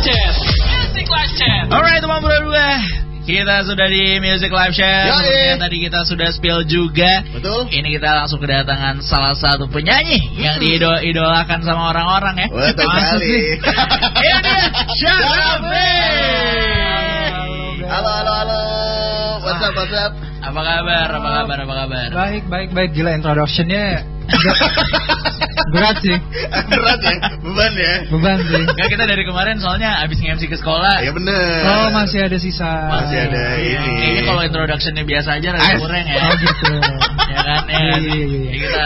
Live Chat. Alright teman berdua, kita sudah di Music Live Chat. Tadi kita sudah spill juga. Betul. Ini kita langsung kedatangan salah satu penyanyi yang diidolakan sama orang-orang ya. Betul sekali. Ini dia Syarafi. Halo. What's up? Apa kabar? Baik. Gila introduction-nya berat sih. Berat ya? Beban sih. Enggak, kita dari kemarin soalnya abis nge-MC ke sekolah. Ya bener. Oh, masih ada sisa. Masih ada ini. Kayaknya kalau introduction-nya biasa aja rada kurang ya. Oh gitu. Ya kan? Ya. Kita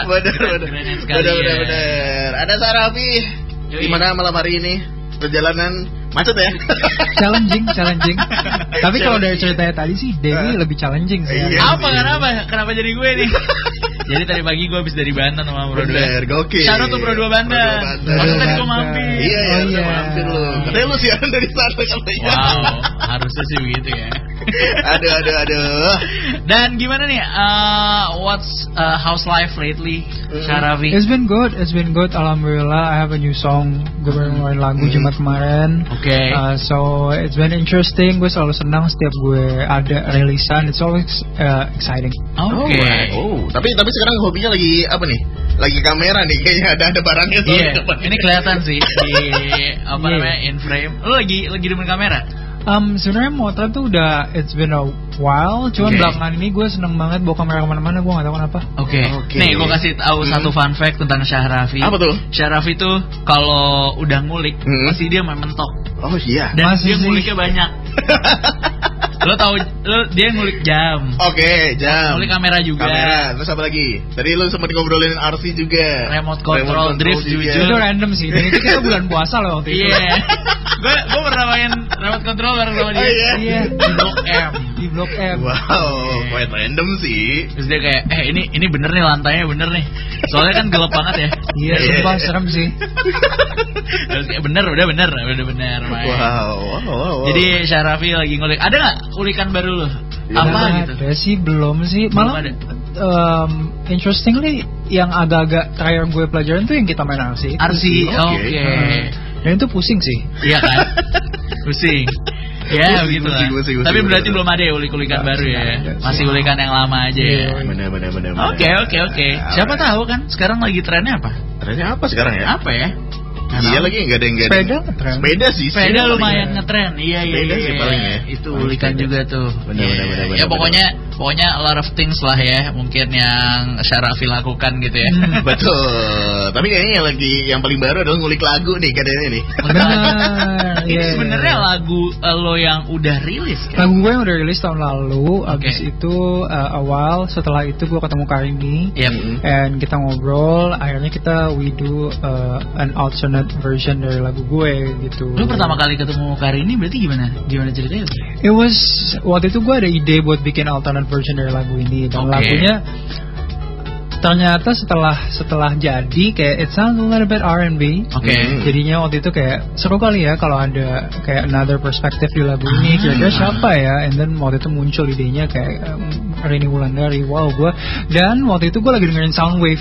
Bener. Ada Syarafi. Gimana malam hari ini? Perjalanan macet ya? Challenging. Tapi kalau dari ceritanya tadi sih Dewi lebih challenging sih. Iya. Kenapa jadi gue nih? Jadi tadi pagi gue habis dari Banten sama Bro 2. Bener, gokil. Shout out tuh Bro 2 Banten. Maksudnya tadi gue mampir. Iya, mampir lu. Katanya lu siaran dari sana katanya. Wow, harusnya sih begitu ya. Aduh. Dan gimana nih? How's life lately, Syarafi? It's been good. Alhamdulillah, I have a new song. Gue baru ngeluarin lagu Jumat kemarin. Okay. So it's been interesting. Gue selalu senang setiap gue ada rilisan. It's always exciting. Okay. Tapi sekarang hobinya lagi apa nih? Lagi kamera nih, kayaknya ada barangnya. Iya. Ini kelihatan sih di namanya in frame. Lu lagi demen kamera? Sebenarnya motret tuh udah it's been a while, cuman belakangan ini gue seneng banget bawa kamera kemana-mana, gue nggak tahu kenapa. Oke. Nih gue kasih tahu satu fun fact tentang Syarafi. Apa tuh? Syarafi tuh kalau udah ngulik pasti dia main mentok. Oh iya. Dan dia nguliknya banyak. Lo dia ngulik jam. Oke, jam. Ngulik kamera juga. Terus apa lagi? Tadi lo sempat ngobrolin RC juga. Remote control drift juga. Itu random sih. Dan itu kita bulan puasa loh waktu itu. Iya. Gue pernah main remote control bareng sama dia. Iya. Di Blok M. Wow, quite random sih. Terus dia kayak, ini bener nih, lantainya bener nih. Soalnya kan gelap banget ya. Iya, sumpah serem sih. Terus kayak udah bener. Wow. Jadi Syarafi lagi ngulik. Ada nggak ulikan baru lo? Apa gitu? Ada sih, belum sih. Malah interestingly yang agak-agak terakhir gue pelajaran tuh yang kita main RC. Oke. Dan itu pusing sih. Iya kan? Pusing. Ya begitu lah. Tapi berarti belum ada ya ulikan baru ya. Masih ulikan yang lama aja ya. Bener. Oke. Siapa tahu kan sekarang lagi trennya apa? Trennya apa sekarang ya? Apa ya? Iya lagi nggak ada. Sepeda sih. Sepeda lumayan ngetren. Iya. Sepeda sih paling ya. Itu ulikan juga tuh. Bener. Ya pokoknya a lot of things lah ya. Mungkin yang Syarafi lakukan gitu ya. Betul. Tapi kayaknya yang paling baru adalah ngulik lagu nih katanya nih. Benar. Ini sebenarnya lagu lo yang udah rilis kan? Lagu gue yang udah rilis tahun lalu. Abis itu awal setelah itu gue ketemu Karini. And kita ngobrol. Akhirnya we do an alternate version dari lagu gue gitu. Lu pertama kali ketemu Karini berarti gimana ceritanya? It was waktu itu gue ada ide buat bikin alternate version dari lagu ini dan lagunya ternyata setelah jadi kayak it sounds a little bit R&B. Jadinya waktu itu kayak seru kali ya kalau ada kayak another perspective di lagu ini. Kira-kira siapa ya? And then waktu itu muncul idenya kayak Rini Wulandari. Wow, dan waktu itu gue lagi dengerin Soundwave.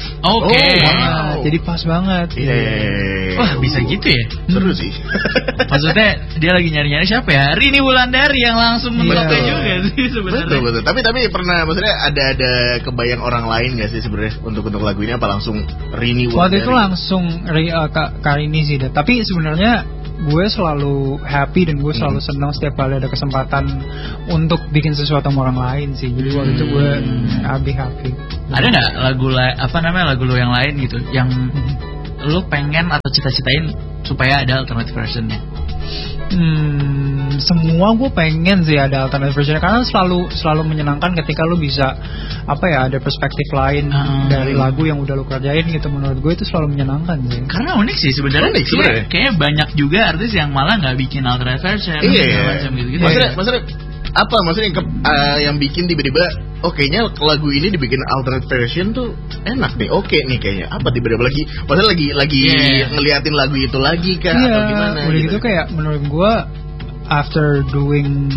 Wow. Jadi pas banget. Wah, bisa gitu ya? Seru sih. Maksudnya dia lagi nyari-nyari siapa ya? Rini Wulandari yang langsung mentoknya juga sih sebenarnya. Betul. Tapi pernah maksudnya ada kebayang orang lain nggak sih sebenarnya untuk lagu ini, apa langsung Rini Wulandari? Waktu itu langsung Karini sih. Tapi sebenarnya gue selalu happy dan gue selalu senang setiap kali ada kesempatan untuk bikin sesuatu sama orang lain sih. Jadi waktu itu gue happy. Ada nggak lagu lo yang lain gitu yang lo pengen atau cita-citain supaya ada alternate versionnya? Semua gue pengen sih ada alternate versionnya karena selalu menyenangkan ketika lu bisa ada perspektif lain dari lagu yang udah lu kerjain gitu. Menurut gue itu selalu menyenangkan sih. Karena unik sih sebenarnya. Kayaknya banyak juga artis yang malah nggak bikin alternate version. Macam gitu. Maksudnya apa? Maksudnya yang bikin tiba-tiba kayaknya lagu ini dibikin alternate version tuh enak nih. Oke nih kayaknya. Apa tiba-tiba lagi? Maksudnya lagi ngeliatin lagu itu lagi kah atau gimana? Udah gitu kayak menurut gue after doing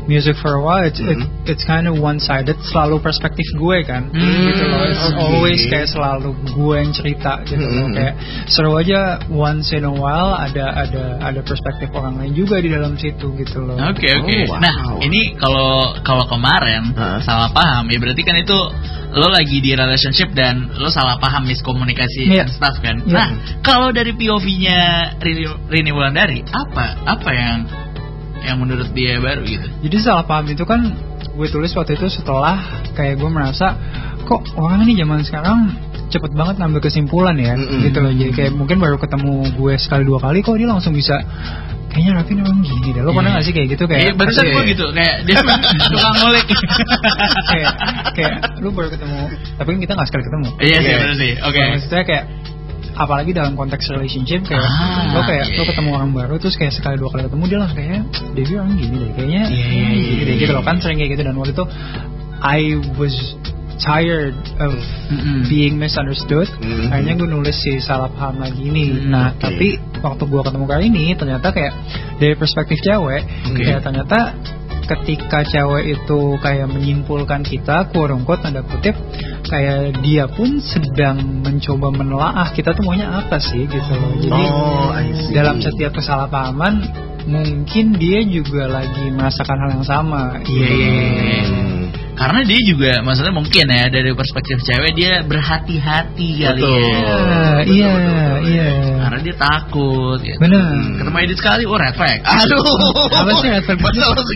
music for a while, it's kind of one sided, selalu perspektif gue kan, gitu loh. It's always kayak selalu gue yang cerita gitu loh. Kayak seru aja once in a while ada perspektif orang lain juga di dalam situ gitu loh. Oke. Wow. Nah, ini kalau kemarin salah paham ya berarti kan itu lo lagi di relationship dan lo salah paham miskomunikasi dan stuff kan. Nah, kalau dari POV-nya Rini Wulandari, apa yang menurut dia baru gitu? Jadi salah paham itu kan gue tulis waktu itu setelah kayak gue merasa kok orang ini zaman sekarang cepet banget ngambil kesimpulan ya, gitu loh. Jadi kayak mungkin baru ketemu gue sekali dua kali kok dia langsung bisa kayaknya Raffi memang gini deh. Lo pernah gak sih kayak gitu? Kayak barusan gue gitu, kayak dia tukang ngulik. kayak lu baru ketemu, tapi kan kita gak sekali ketemu. Iya sih, bener sih. Oke. Maksudnya kayak apalagi dalam konteks relationship kayak lo ketemu orang baru terus kayak sekali dua kali ketemu dia langsung kayak dia orang gini deh kayaknya gini deh gitu loh kan, sering kayak gitu. Dan waktu itu I was tired of being misunderstood. Akhirnya gue nulis si salah paham lagi ini. Nah tapi waktu gue ketemu kali ini ternyata kayak dari perspektif cewek, kayak ternyata ketika cewek itu kayak menyimpulkan kita quote-unquote tanda kutip, kayak dia pun sedang mencoba menelaah kita tuh maunya apa sih gitu loh. Jadi dalam setiap kesalahpahaman mungkin dia juga lagi merasakan hal yang sama. Karena dia juga maksudnya mungkin ya dari perspektif cewek dia berhati-hati kali ya. Iya. Karena dia takut gitu. Benar. Ketemu Edit sekali, red flag. Aduh. Apa sih red flag? Masa langsung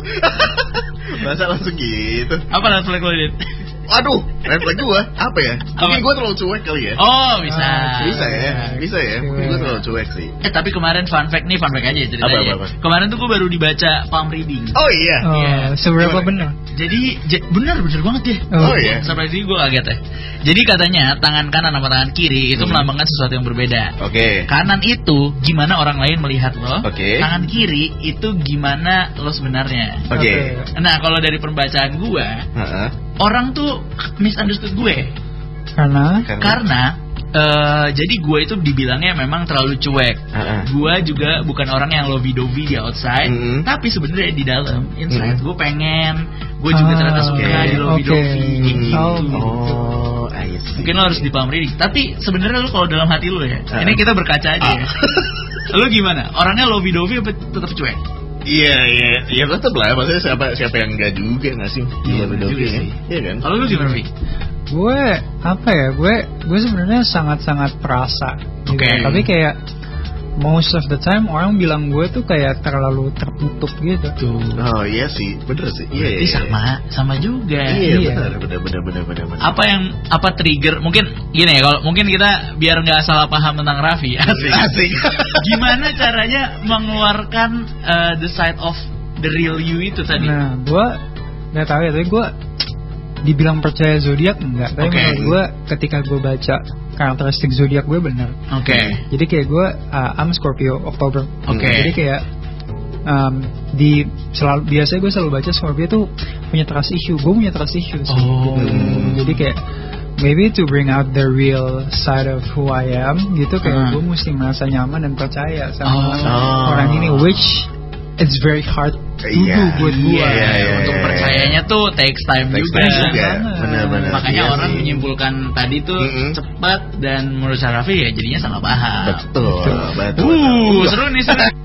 gitu. Apa red flag lo, Edit? Aduh, red flag gue apa ya? Mungkin gue terlalu cuek kali ya. Oh, bisa ya. Mungkin gue terlalu cuek sih. Tapi kemarin fun fact aja ceritanya. Apa? Kemarin tuh gue baru dibaca palm reading. Oh iya. Seberapa benar? Jadi benar banget deh. Oh iya. Sampai sini gue kaget ya. Jadi katanya tangan kanan sama tangan kiri itu melambangkan sesuatu yang berbeda. Oke. Kanan itu gimana orang lain melihat lo. Oke. Tangan kiri itu gimana lo sebenarnya. Oke. Nah kalau dari pembacaan gue, orang tuh misunderstood gue. Karena jadi gue itu dibilangnya memang terlalu cuek. Gue juga bukan orang yang lovey-dovey di outside, tapi sebenarnya di dalam inside gue pengen, gue juga ternyata suka di lovey-dovey gitu. Mungkin lo harus di palm reading. Tapi sebenarnya lo kalau dalam hati lo ya, ini kita berkaca aja ya. Lo gimana? Orangnya lovey-dovey apa tetap cuek? Iya tetap lah. Maksudnya siapa yang enggak juga nggak sih? Iya kan? Kalau lu gimana, Vi? Gue apa ya? Gue sebenarnya sangat perasa. Gitu. Tapi kayak most of the time orang bilang gue tuh kayak terlalu tertutup gitu. Oh iya sih, bener sih. Iya. Sama juga. Iya. Bener. Apa trigger? Mungkin gini ya, kalau mungkin kita biar nggak salah paham tentang Raffi. Asik. Gimana caranya mengeluarkan the side of the real you itu tadi? Nah, gue nggak tahu ya, tapi gue dibilang percaya zodiak enggak. Tapi menurut gue ketika gue baca karakteristik zodiak gue benar. Jadi kayak gue I'm Scorpio Oktober. Jadi kayak biasanya gue selalu baca Scorpio tuh punya trust issue. Gue punya trust issue sih. Jadi kayak maybe to bring out the real side of who I am gitu, kayak gue mesti merasa nyaman dan percaya sama orang ini, which it's very hard to do buat gue. Untuk percayanya tuh takes time juga. Benar. Makanya orang menyimpulkan tadi tuh cepat, dan menurut Raffi ya jadinya salah paham. Betul. Seru nih.